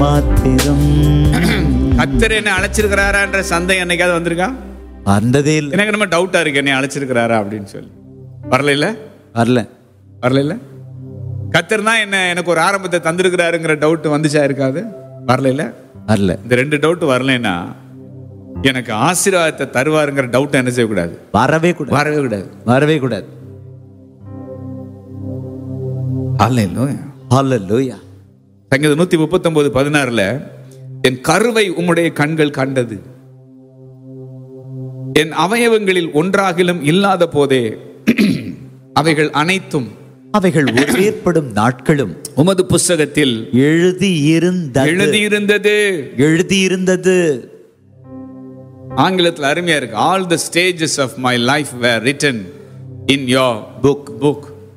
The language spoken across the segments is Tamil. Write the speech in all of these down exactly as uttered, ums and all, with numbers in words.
மாத்திரம். கர்த்தர் என்ன அழைச்சிருக்கிறாரான்ற சந்தேகம் என்னைக்காவது வந்திருக்கா? வந்ததே இல்லை. எனக்கு நம்ம டவுட்டா இருக்கு, என்னை அழைச்சிருக்கிறாரா அப்படின்னு சொல்லி. வரல இல்ல வரல வரல இல்ல கர்த்தர் தான் என்ன எனக்கு ஒரு ஆரம்பத்தை தந்திருக்கிறாருங்கிற டவுட் வந்துச்சா இருக்காது? வரல இல்ல வரல. இந்த ரெண்டு டவுட் வரலைன்னா எனக்கு ஆசீர்வாதத்தை தருவாருங்கிற டவுட் என்ன செய்யக்கூடாது? வரவே கூடாது. வரவே கூடாது. வரவே கூடாது. ஹல்லேலூயா. ஹல்லேலூயா. சங்கீதம் நூத்தி முப்பத்தி ஒன்பது பதினாறுல என் கருவை உம்முடைய கண்கள் கண்டது, என் அவயவங்களில் ஒன்றாகிலும் இல்லாத போதே அவைகள் அனைத்தும் அவைகள் ஏற்படும் நாட்களும் உமது புஸ்தகத்தில் எழுதியிருந்தது எழுதியிருந்தது எழுதியிருந்தது. ஆங்கிலத்தில் அருமையா இருக்கு. All the stages of my life were written in your book. book.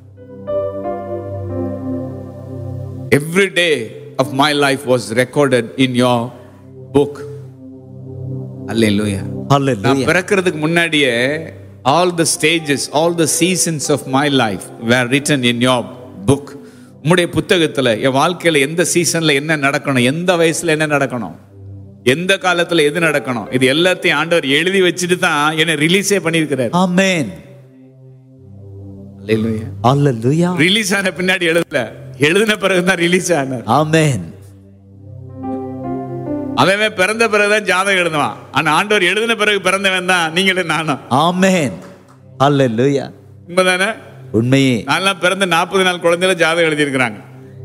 Every day of my life was recorded in your book. Hallelujah. Hallelujah. நான் பிறக்கிறதுக்கு முன்னாடியே all the stages, all the seasons of my life were written in your book. உம்முடைய புத்தகத்துல என் வாழ்க்கையில எந்த சீசன்ல என்ன நடக்கணும், எந்த வயசுல என்ன நடக்கணும், எந்த காலத்துல எது நடக்கணும், இது எல்லாத்தையும் ஆண்டவர் எழுதி வச்சுட்டு தான் என்ன ரிலீஸே பண்ணியிருக்கிறார். ஆமென். அல்லேலூயா. அல்லேலூயா. ரிலீஸ் ஆன பின்னாடி எழுதல, எழுதின பிறகுதான் ரிலீஸ் ஆனார். ஆமென். அவன் பிறந்த பிறகுதான் ஜாதகம் எழுதுவான். ஆனா ஆண்டவர் எழுதின பிறகு பிறந்தவன் தான் நீங்களும் நானும். ஆமென். அல்லேலூயா. உண்மைதானே? உண்மையே. நான்லாம் பிறந்த நாற்பது நாள் குழந்தையில ஜாதகம் எழுதியிருக்கிறாங்க.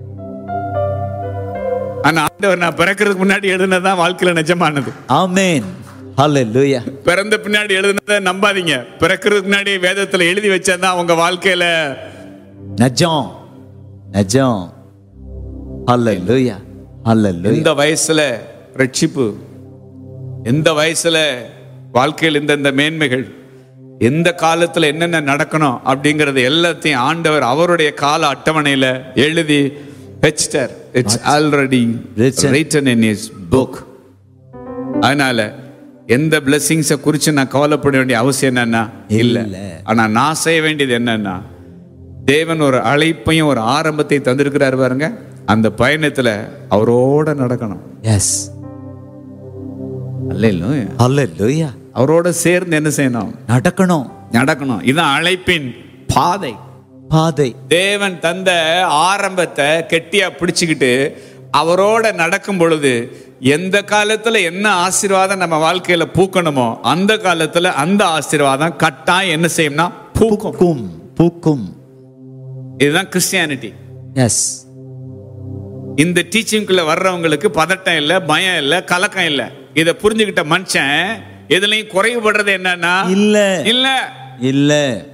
ஆனா ஆண்டவர் நான் பிறக்கிறதுக்கு முன்னாடி எழுதினதான் வாழ்க்கையில நிஜமானது. ஆமென். ஹல்லேலூயா. பிறந்த பின்னாடி எழுதினதை நம்பாதீங்க. பிறக்கிறதுக்கு முன்னாடி வேதத்துல எழுதி வச்சதான் உங்க வாழ்க்கையில நிஜம். நிஜம். ஹல்லேலூயா. ஹல்லேலூயா. இந்த வயசுல ரட்சிப்பு, எந்த வயசுல வாழ்க்கையில் இந்த மேன்மைகள், எந்த காலத்துல என்னென்ன நடக்கணும் அப்படிங்கறது எல்லாத்தையும் ஆண்டவர் அவருடைய கால அட்டவணையில எழுதி வச்சிட்டார். It's already written in his book. அதனால எந்த பிளெஸிங்ஸை குறித்து நான் கவலைப்பட வேண்டிய அவசியம் என்னன்னா இல்லை. ஆனா நான் செய்ய வேண்டியது என்னன்னா, தேவன் ஒரு அழைப்பையும் ஒரு ஆரம்பத்தை தந்திருக்கிறார் பாருங்க, அந்த பயணத்துல அவரோட நடக்கணும். எஸ். அல்லேலூயா. அல்லேலூயா. அவரோட சேர்ந்து என்ன செய்யணும்? நடக்கணும். நடக்கணும். இதுதான் அழைப்பின் பாதை. பாதை. தேவன் தந்த ஆரம்பத்தை கெட்டியா பிடிச்சுக்கிட்டு அவரோட நடக்கும் பொழுது எந்த காலத்துல என்ன ஆசீர்வாதம் நம்ம வாழ்க்கையில பூக்கணுமோ அந்த காலத்துல அந்த ஆசீர்வாதம் கட்டாயம் என்ன செய்யும்னா பூக்கும். பூக்கும். இதுதான் கிறிஸ்டியானிட்டி. எஸ். இந்த டீச்சிங்குள்ள வர்றவங்களுக்கு பதட்டம் இல்லை, பயம் இல்லை, கலக்கம் இல்லை. இதை புரிஞ்சுக்கிட்ட மனுஷன் எதுலையும் குறைவுபடுறது என்னன்னா இல்ல இல்ல இல்ல.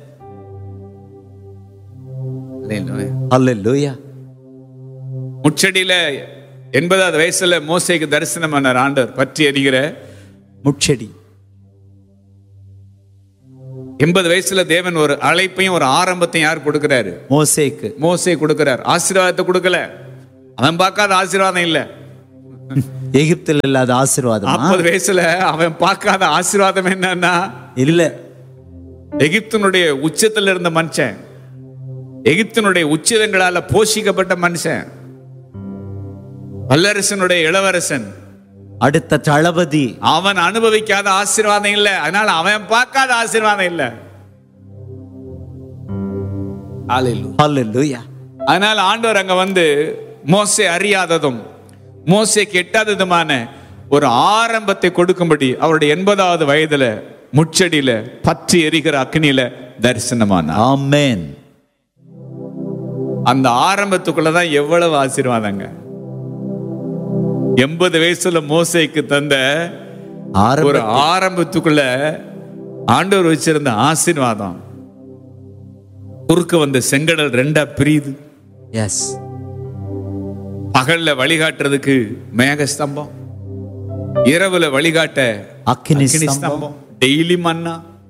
அல்லேலூயா. முச்சடியில எண்பதாவது வயசுல மோசேக்கு தரிசனம் பண்ணார் ஆண்டவர். பற்றி எரிகிற முச்செடி. எண்பது வயசுல தேவன் ஒரு அழைப்பையும் ஒரு ஆரம்பத்தையும் யார் கொடுக்கிறாரு? மோசேக்கு. மோசே கொடுக்கிறார். ஆசீர்வாதத்தை கொடுக்கல. அவன் பார்க்காத ஆசீர்வாதம் இல்ல. எகிப்தில் இல்லாத ஆசீர்வாதம். நாற்பது வயசுல அவன் பார்க்காத ஆசீர்வாதம் என்னன்னா இல்ல. எகிப்தினுடைய உச்சத்தில் இருந்த மனுஷன், எகிப்தினுடைய உச்சிதங்களால போஷிக்கப்பட்ட மனுஷன், வல்லரசனுடைய இளவரசன், அடுத்த தளபதி, அவன் அனுபவிக்காத ஆசீர்வாதம் இல்ல. அதனால அவன் பார்க்காத ஆசீர்வாதம் இல்ல. அல்லேலூயா. அதனால ஆண்டவர் அங்க வந்து மோசே அறியாததும் மோசேக்கு எட்டாததுமான ஒரு ஆரம்பத்தை கொடுக்கும்படி அவருடைய எண்பதாவது வயதுல முச்சடியில பற்றி எரிகிற அக்னியில தரிசனமான. ஆமென். அந்த ஆரம்பத்துக்குள்ளதான் எவ்வளவு ஆசீர்வாதங்க. எண்பது வயசுல மோசேக்கு தந்த ஒரு ஆரம்பத்துக்குள்ள ஆண்டவர் வச்சிருந்த ஆசீர்வாதம் குறுக்க வந்த செங்கடல் ரெண்டா பிரியுது. எஸ். பகல்ல வழிகாட்டுறதுக்கு மேக ஸ்தம்பம், இரவுல வழிகாட்ட அக்கினி ஸ்தம்பம். டெய்லி மன்னா,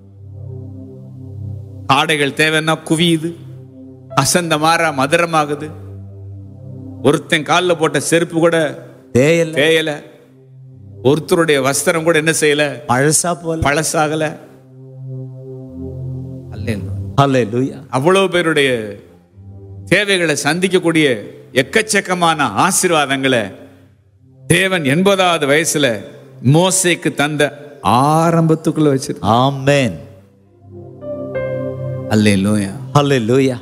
ஆடைகள் தேவைன்னா குவியுது, அசந்த மாறா மதுரமாகுது. ஒருத்தன் காலில் போட்ட செருப்பு கூட தேயல, ஒருத்தருடைய வஸ்திரம் கூட என்ன செய்யல, பழசா போல பழசாகல. அல்லேலூயா. அவ்வளவு பேருடைய தேவைகளை சந்திக்கக்கூடிய எக்கச்சக்கமான ஆசீர்வாதங்களை தேவன் எண்பதாவது வயசுல மோசேக்கு தந்த ஆரம்பத்துக்குள்ள வச்சு. ஆமென். அல்லேலூயா. ஹல்லேலூயா.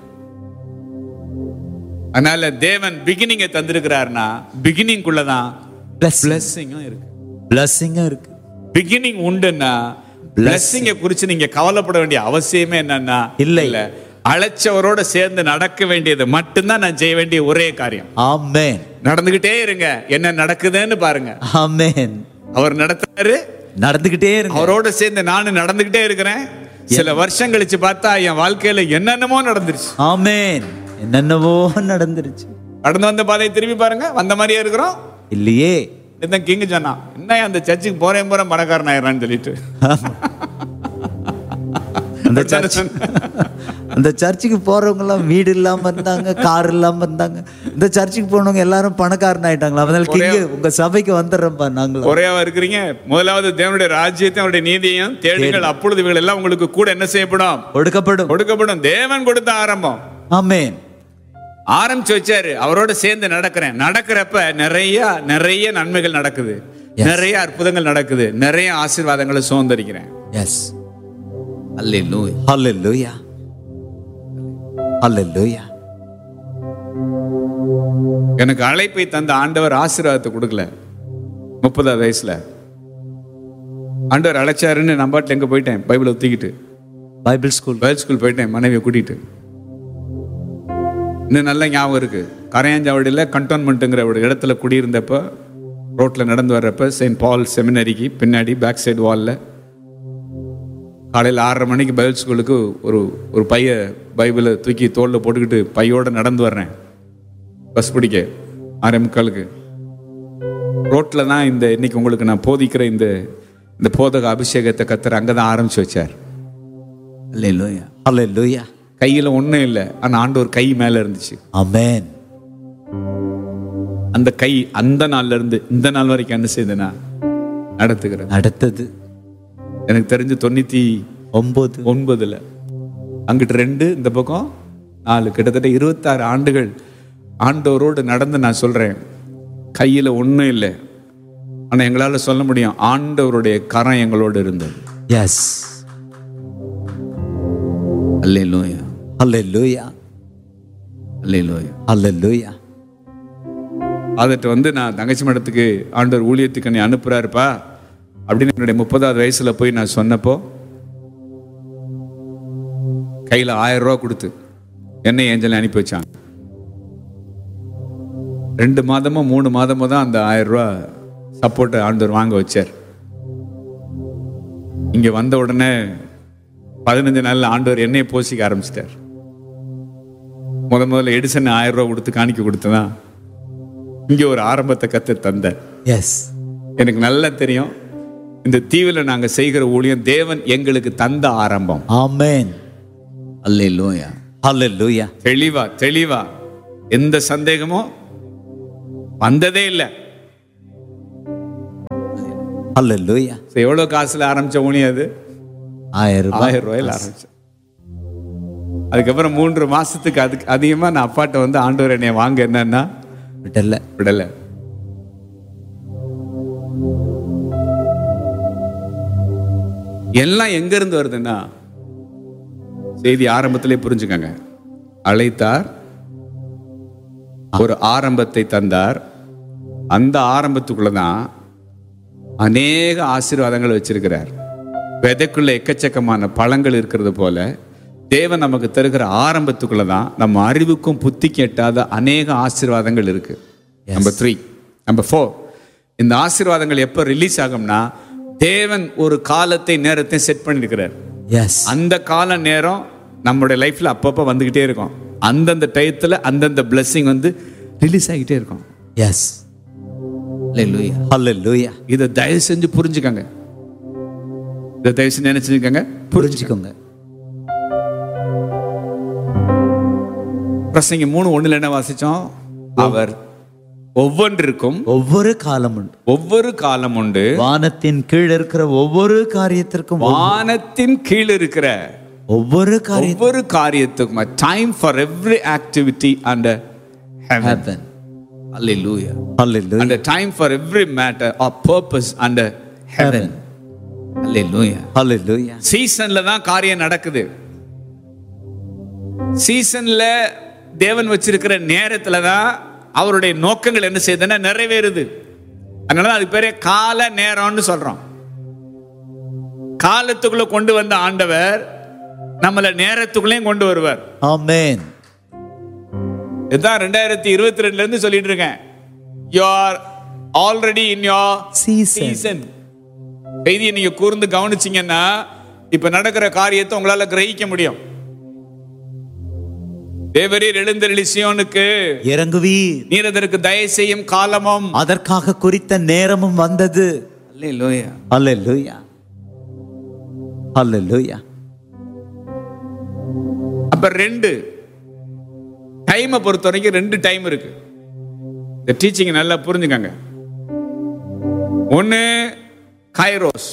அதனால தேவன் பிகினிங்கை தந்திருக்கிறார்னா பிகினிங் குள்ளதான் பிளெஸிங்கும் இருக்கு. பிளெஸிங்கும் இருக்கு. பிகினிங் உண்டுன்னா பிளெஸிங்கை குறித்து நீங்க கவலைப்பட வேண்டிய அவசியமே என்னன்னா இல்லை. இல்ல. அழைச்சவரோட சேர்ந்து நடக்க வேண்டியது மட்டும்தான் நான் செய்ய வேண்டிய ஒரே காரியம். ஆமென். நடந்துகிட்டே இருங்க, என்ன நடக்குதுன்னு பாருங்க. ஆமென். அவர் நடத்துறாரு, நடந்துகிட்டே இருங்க. அவரோட சேர்ந்து நானும் நடந்துகிட்டே இருக்கிறேன். சில வருஷம் கழிச்சு பார்த்தா என் வாழ்க்கையில என்னென்னமோ நடந்துருச்சு. ஆமென். என்னென்னவோ நடந்துருச்சு. கடந்து வந்த பாதையை திரும்பி பாருங்க, வந்த மாதிரியே இருக்கிறோம் இல்லையே. கிங் சொன்னா என்ன அந்த சர்ச்சுக்கு போறேன் போறேன் பணக்காரன் ஆயிரான்னு சொல்லிட்டு அந்த சர்ச் அந்த சர்ச்சுக்கு போறவங்க எல்லாம் வீடு இல்லாம இருந்தாங்க, கார் இல்லாம இருந்தாங்க. இந்த சர்ச்சுக்கு போனவங்க எல்லாரும் பணக்காரன் ஆயிட்டாங்களா? அதனால கிங் உங்க சபைக்கு வந்துடுறோம்ப்பா நாங்களும். ஒரேவா இருக்கிறீங்க. முதலாவது தேவனுடைய ராஜ்யத்தை அவருடைய நீதியையும் தேடுங்கள், அப்பொழுது இவைகள் எல்லாம் உங்களுக்கு கூட என்ன செய்யப்படும்? கொடுக்கப்படும். கொடுக்கப்படும். தேவன் கொடுத்த ஆரம்பம். ஆமென். ஆரம்பிச்சு வச்சாரு, அவரோட சேர்ந்து நடக்கிறேன். நடக்கிறப்ப நிறைய நிறைய நன்மைகள் நடக்குது, நிறைய அற்புதங்கள் நடக்குது, நிறைய ஆசீர்வாதங்களை சுதந்திரிக்கிறேன். எஸ். ஹல்லேலூயா. ஹல்லேலூயா. ஹல்லேலூயா. எனக்கு அழைப்பை தந்த ஆண்டவர் ஆசீர்வாதத்தை கொடுக்கல. முப்பதாவது வயசுல ஆண்டவர் அழைச்சாருன்னு நான் பாட்டில் எங்க போயிட்டேன், பைபிளை தூக்கிட்டு பைபிள் ஸ்கூல் பைபிள் ஸ்கூல் போயிட்டேன் மனைவியை கூட்டிட்டு. இன்னும் நல்ல ஞாபகம் இருக்கு. கரையாஞ்சாவடியில் கண்டோன்மெண்ட்டுங்கிற ஒரு இடத்துல குடியிருந்தப்ப ரோட்டில் நடந்து வர்றப்ப செயின்ட் பால் செமினரிக்கு பின்னாடி பேக் சைடு வாலில் காலையில் ஆறரை மணிக்கு பைபிள் ஸ்கூலுக்கு ஒரு ஒரு பைய பைபிளை தூக்கி தோளில் போட்டுக்கிட்டு பையோடு நடந்து வர்றேன். பஸ் பிடிக்க ஆறே முக்காலுக்கு ரோட்டில் தான் இந்த இன்னைக்கு உங்களுக்கு நான் போதிக்கிற இந்த இந்த போதக அபிஷேகத்தை கத்தர் அங்கே தான் ஆரம்பிச்சு வச்சார். அல்லேலூயா. அல்லேலூயா. கையில ஒண்ணும் இல்லை, ஆனா ஆண்டவர் கை மேல இருந்துச்சு. ஆமென். அந்த கை அந்த நாள்ல இருந்து இந்த நாள் வரைக்கும் என்ன செய்தனா நடத்துகிறது. நடத்தது எனக்கு தெரிஞ்சு தொண்ணூத்தி ஒன்பது ஒன்பதுல அங்கிட்டு ரெண்டு, இந்த பக்கம் நாலு, கிட்டத்தட்ட இருபத்தாறு ஆண்டுகள் ஆண்டவரோடு நடந்து நான் சொல்றேன். கையில ஒண்ணும் இல்லை, ஆனா எங்களால சொல்ல முடியும் ஆண்டவருடைய கரம் எங்களோடு இருந்தது. எஸ். அல்லேலூயா. அல்லேலூயா. அல்லேலூயா. அல்லேலூயா. அதட்டு வந்து நான் தங்கச்சி மடத்துக்கு ஆண்டவர் ஊழியத்துக்கு என்னை அனுப்புறாருப்பா அப்படின்னு என்னுடைய முப்பதாவது வயசுல போய் நான் சொன்னப்போ கையில ஆயிரம் ரூபா கொடுத்து என்னை ஏஞ்சல் அனுப்பி வச்சாங்க. ரெண்டு மாதமோ மூணு மாதமோ தான் அந்த ஆயிரம் ரூபா சப்போர்ட் ஆண்டவர் வாங்க வச்சார். இங்க வந்த உடனே பதினஞ்சு நாள்ல ஆண்டவர் என்னைய போசிக்க ஆரம்பிச்சிட்டார். முத முதல்ல எடிசன் ஆயிரம் ரூபா கொடுத்து காணிக்க கொடுத்ததான் இங்க ஒரு ஆரம்பத்தை கத்து தந்த. எஸ். எனக்கு நல்லா தெரியும் இந்த தீவில் நாங்க செய்கிற ஊழியம் தேவன் எங்களுக்கு தந்த ஆரம்பம். ஆமென். அல்லேலூயா. அல்லேலூயா. தெளிவா தெளிவா எந்த சந்தேகமும் வந்ததே இல்லை. அல்லேலூயா. எவ்வளவு காசுல ஆரம்பிச்ச ஊழியம் அது? ஆயிரம் ஆயிரம் ரூபாயில ஆரம்பிச்சேன். அதுக்கப்புறம் மூன்று மாசத்துக்கு அதுக்கு அதிகமா நான் அப்பாட்ட வந்து ஆண்டவர் என்னை வாங்க என்னன்னா விடல விடல. எல்லாம் எங்க இருந்து வருதுன்னா செய்தி ஆரம்பத்திலே புரிஞ்சுக்கங்க. அழைத்தார், ஒரு ஆரம்பத்தை தந்தார். அந்த ஆரம்பத்துக்குள்ளதான் அநேக ஆசீர்வாதங்கள் வச்சிருக்கிறார். விதைக்குள்ள எக்கச்சக்கமான பழங்கள் இருக்கிறது போல தேவன் நமக்கு தருகிற ஆரம்பத்துக்குள்ளதான் நம்ம அறிவுக்கும் புத்திக்கு எட்டாத அநேக ஆசீர்வாதங்கள் இருக்கு. நம்பர் த்ரீ நம்பர் ஃபோர் இந்த ஆசீர்வாதங்கள் எப்ப ரிலீஸ் ஆகும்னா தேவன் ஒரு காலத்தை நேரத்தை செட் பண்ணிருக்கிறார். அந்த கால நேரம் நம்மளுடைய லைஃப்ல அப்பப்ப வந்துகிட்டே இருக்கும். அந்தந்த டயத்துல அந்தந்த பிளெஸிங் வந்து ரிலீஸ் ஆகிட்டே இருக்கும். எஸ். ஹல்லேலூயா. ஹல்லேலூயா. இதை தயவு செஞ்சு புரிஞ்சுக்கங்க. இதை தயவு செஞ்சு நினைச்சுக்கங்க, புரிஞ்சுக்கோங்க. பிரசங்கி மூணு ஒண்ணுல என்ன வாசிச்சோம்? அவர் ஒவ்வொன்றிற்கும் ஒவ்வொரு காலம் உண்டு. ஒவ்வொரு காலம் உண்டு. வானத்தின் கீழ் இருக்கிற ஒவ்வொரு காரியத்திற்கும் வானத்தின் கீழ் இருக்கிற ஒவ்வொரு காரியம் ஒவ்வொரு காரியத்துக்கும் time for every activity under heaven. Hallelujah. Hallelujah. And a time for every matter or purpose under heaven. Hallelujah. Hallelujah. சீசன்ல தான் காரியம் நடக்குது. சீசன்ல தேவன் வச்சிருக்கிற நேரத்துல தான் அவருடைய நோக்கங்கள் என்ன செய்யுதுன்னா நிறைவேறுது. அதனால அதுக்கு பேரே கால நேரம்னு சொல்றோம். காலத்துக்குள்ள கொண்டு வந்த ஆண்டவர் நம்மள நேரத்துக்குள்ளேயும் கொண்டு வருவார். ஆமென். இதான் ரெண்டாயிரத்தி இருபத்தி ரெண்டுல இருந்து சொல்லிட்டு இருக்கேன். You are already in your Season. season. செய்தியை நீங்க கூர்ந்து கவனிச்சீங்கன்னா இப்ப நடக்கிற காரியத்தை உங்களால கிரகிக்க முடியும். தேவரீர் எழுந்தருளி சீயோனுக்கு இறங்குவீர், நீர் அதற்கு தயை செய்யும் காலமும் அதற்காக குறித்த நேரமும் வந்தது. அல்லேலூயா. Hallelujah. Hallelujah. அப்ப ரெண்டு டைமை பொறுத்த வரைக்கும் ரெண்டு டைம் இருக்கு. இந்த டீச்சிங் நல்லா புரிஞ்சுக்கங்க. ஒன்னு கைரோஸ்.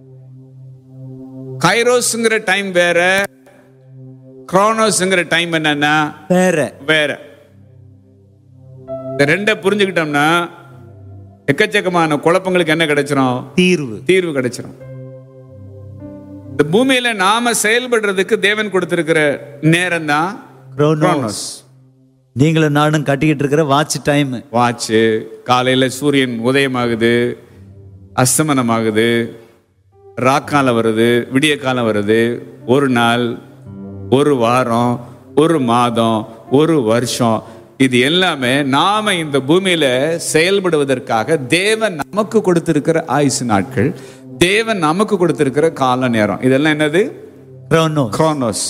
கைரோஸ்ங்கிற டைம் வேற, குரோனோஸ்ங்கிற டைம் என்னன்னா வேற வேற. இந்த ரெண்டை புரிஞ்சுக்கிட்டோம்னா எக்கச்சக்கமான குழப்பங்களுக்கு என்ன கிடைச்சிரும்? தீர்வு தீர்வு கிடைச்சிரும். இந்த பூமியில நாம செயல்படுறதுக்கு தேவன் கொடுத்திருக்கிற நேரம் தான் குரோனோஸ். நீங்களும் நானும் கட்டிக்கிட்டு இருக்கிற வாட்ச் டைம். வாட்ச். காலையில சூரியன் உதயமாகுது, அஸ்தமனமாகுது, ராக்காலம் வருது, விடிய காலம் வருது. ஒரு நாள், ஒரு வாரம், ஒரு மாதம், ஒரு வருஷம், இது எல்லாமே நாம இந்த பூமியில செயல்படுவதற்காக தேவன் நமக்கு கொடுத்திருக்கிற ஆயுசு நாட்கள், தேவன் நமக்கு கொடுத்திருக்கிற கால நேரம். இதெல்லாம் என்னது? குரோனோஸ். குரோனோஸ்.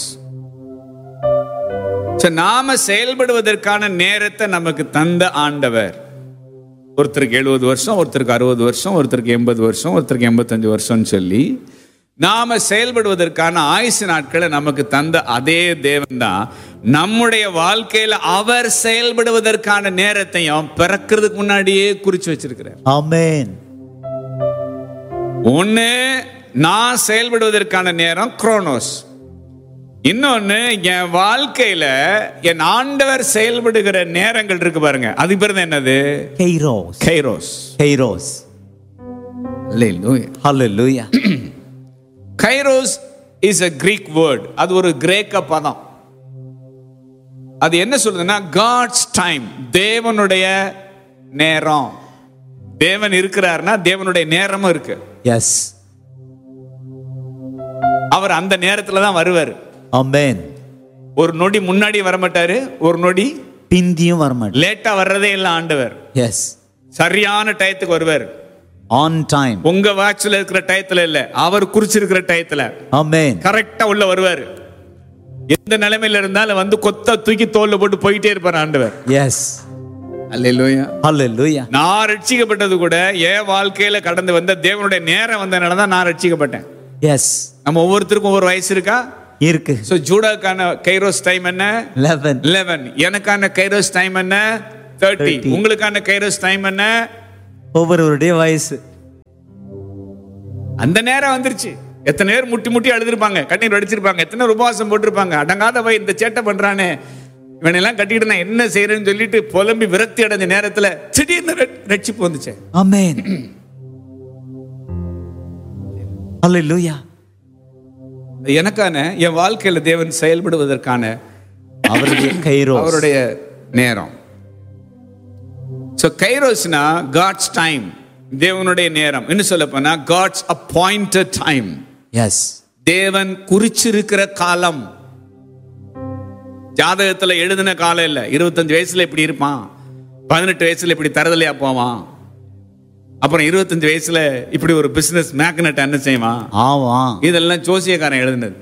நாம செயல்படுவதற்கான நேரத்தை நமக்கு தந்த ஆண்டவர். ஒருத்தருக்கு எழுபது வருஷம், ஒருத்தருக்கு அறுபது வருஷம், ஒருத்தருக்கு எண்பது வருஷம், ஒருத்தருக்கு எண்பத்தஞ்சு வருஷம் சொல்லி நாம செயல்படுவதற்கான ஆயுசு நாட்களை நமக்கு தந்த அதே தேவன் தான் நம்முடைய வாழ்க்கையில அவர் செயல்படுவதற்கான நேரத்தையும் பிறக்கிறதுக்கு முன்னாடியே குறிச்சு வச்சிருக்கிறார். ஆமென். ஒண்ணு நான் செயல்படுவதற்கான நேரம் குரோனோஸ். இன்னொன்னு என் வாழ்க்கையில என் ஆண்டவர் செயல்படுகிற நேரங்கள் இருக்கு பாருங்க, அது பேர் தான் என்னது? Kairos. Kairos. Kairos. Hallelujah. Hallelujah. Kairos is a Greek word. அது ஒரு கிரேக்க பதம். அது என்ன சொல்றதுன்னா God's time, தேவனுடைய நேரம். தேவன் இருக்கிறார்னா தேவனுடைய நேரமும் இருக்கு. எஸ். அவர் அந்த நேரத்துல தான் வருவார். ஆமென். ஒரு நொடி முன்னாடி வர மாட்டாரு, ஒரு நொடி பிந்தியும் வர மாட்டார். லேட்டா வர்றதே இல்ல ஆண்டவர். எஸ். சரியான டயத்துக்கு வருவார். On time. உங்க வாட்ச்ல இருக்கிற டயத்துல இல்ல, அவர் குறிச்சிருக்கிற டயத்துல. ஆமென். கரெக்டா உள்ள வருவார். எந்த நிலைமையில இருந்தாலும் வந்து கொத்த தூக்கி தோல்ல போட்டு போயிட்டே இருப்பார் ஆண்டவர். எஸ். அல்லேலூயா. ஹல்லேலூயா. நான் ரட்சிக்கப்பட்டது கூட என் வாழ்க்கையில கடந்து வந்த தேவனுடைய நேரம் வந்தனால தான் நான் ரட்சிக்கப்பட்டேன். எஸ். நம்ம ஒவ்வொருத்தருக்கும் ஒவ்வொரு வயசு இருக்கா? இருக்கு. சோ ஜூடாக்கான கைரோஸ் டைம் என்ன? eleven. eleven. எனக்கான கைரோஸ் டைம் என்ன? thirty. உங்களுக்கான கைரோஸ் டைம் என்ன? ஒவ்வொருவருடைய வயசு. அந்த நேரம் வந்துருச்சு. எத்தனை நேரம் முட்டி முட்டி அழுதுருப்பாங்க, கண்ணீர் வடிச்சிருப்பாங்க, எத்தனை உபவாசம் போட்டிருப்பாங்க. அடங்காத போய் இந்த சேட்டை பண்றானே, இவனெல்லாம் கட்டிட்டு நான் என்ன செய்யறேன்னு சொல்லிட்டு புலம்பி விரக்தி அடைஞ்ச நேரத்துல திடீர்னு ரட்சிப்பு வந்துச்சு. ஆமென். ஹல்லேலூயா. எனக்கான என் வாழ்க்கையில தேவன் செயல்படுவதற்கான அவருடைய கைரோஸ், அவருடைய நேரம். சோ கைரோஸ்னா காட்ஸ் டைம், தேவனுடைய நேரம். இன்னும் சொல்ல போனா காட்ஸ் அப்பாயிண்டட் டைம். எஸ். தேவன் குறிச்சிருக்கிற காலம். ஜாதகத்துல எழுதின காலம் இல்ல. இருபத்தஞ்சு வயசுல இப்படி இருப்பான், பதினெட்டு வயசுல இப்படி தரதலையா போவான், அப்புறம் இருபத்தஞ்சு வயசுல இப்படி ஒரு பிசினஸ் மேக்னட் என்ன செய்வான். ஆமா, இதெல்லாம் ஜோசியக்காரன் எழுதுனது.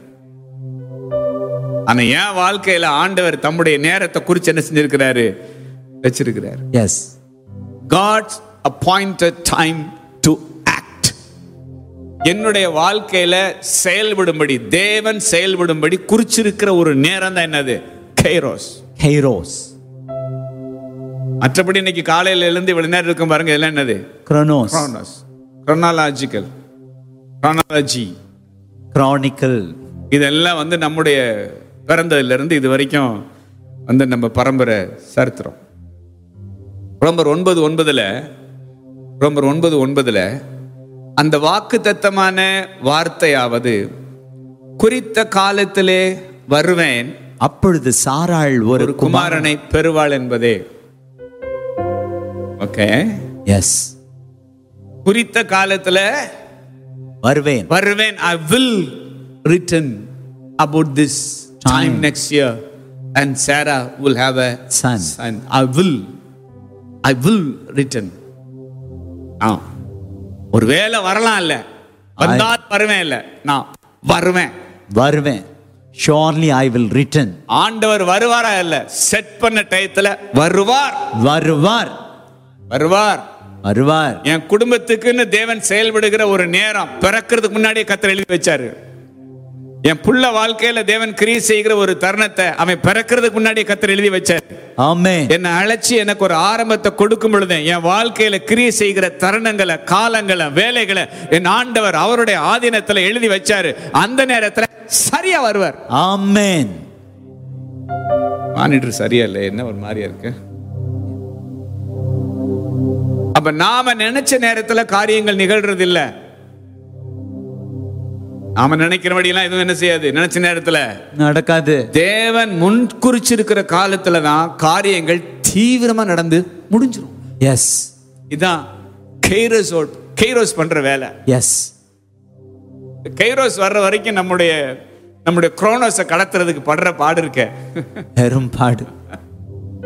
ஆனா என் வாழ்க்கையில ஆண்டவர் தம்முடைய நேரத்தை குறிச்சு என்ன செஞ்சிருக்கிறாரு? வச்சிருக்கிறார். S. God's appointed time to act. என்னுடைய வாழ்க்கையில செயல்படும்படி, தேவன் செயல்படும்படி குறிச்சிருக்கிற ஒரு நேரம் தான் என்னது? கைரோஸ். கைரோஸ். மற்றபடி இன்னைக்கு காலையில இருந்து இவ்வளவு நேரம் இருக்கும் பாருங்க, இதெல்லாம் என்னது? குரோனோஸ். குரோனோஸ். Chronological, chronology, chronicle. இதெல்லாம் வந்து நம்முடைய பிறந்ததுல இருந்து இது வரைக்கும் வந்து நம்ம பரம்பரை சரித்திரம். ரோமர் ஒன்பது ஒன்பதுல ரோமர் ஒன்பது ஒன்பதுல அந்த வாக்குத்தத்தமான வார்த்தையாவது, குறித்த காலத்திலே வருவேன், அப்பொழுது சாராள் ஒரு ஒரு குமாரனை பெறுவாள் என்பதே. ஓகே, எஸ், குறித்த காலத்துல வருவேன் வருவேன். I will return about this time next year and Sarah will have a son. son. I will I will return. ஆ, ஒருவேளை வரலாம் இல்ல, வந்தால் வருவேன் இல்ல, நான் வருவேன் வருவேன். surely I will return. ஆண்டவர் வருவாரா இல்ல, செட் பண்ண டயத்துல வருவார் வருவார் வருவார் வருவார். என் குடும்பத்துக்குன்னு தேவன் செயல்படுகிற ஒரு நேரம் பிறக்கிறதுக்கு முன்னாடியே கர்த்தர் எழுதி வச்சாரு. என் புள்ள வாழ்க்கையில தேவன் கிரியை செய்கிற ஒரு தருணத்தை அவன் பிறக்கிறதுக்கு முன்னாடியே கர்த்தர் எழுதி வச்சாரு. ஆமென். என்னை அழைச்சி எனக்கு ஒரு ஆரம்பத்தை கொடுக்கும் பொழுது என் வாழ்க்கையில கிரியை செய்கிற தருணங்களை, காலங்களை, வேலைகளை என் ஆண்டவர் அவருடைய ஆதீனத்துல எழுதி வச்சாரு. அந்த நேரத்துல சரியா வருவார். ஆமென். மானிட்டர் சரியா இல்லை, என்ன ஒரு மாதிரியா இருக்கு. அப்ப நாம நினைச்ச நேரத்துல காரியங்கள் நிகழ்றது இல்ல. நாம நினைக்கிறபடி எல்லாம் எதுவும் என்ன செய்யாது, நினைச்ச நேரத்துல நடக்காது. தேவன் முன் குறிச்சிருக்கிற காலத்துல தான் காரியங்கள் தீவிரமா நடந்து முடிஞ்சிடும். எஸ், இதான் கைரோஸ் கைரோஸ் பண்ற வேலை. எஸ், கைரோஸ் வர்ற வரைக்கும் நம்முடைய நம்முடைய குரோனோஸை கடத்துறதுக்கு படுற பாடு இருக்க பெரும் பாடு.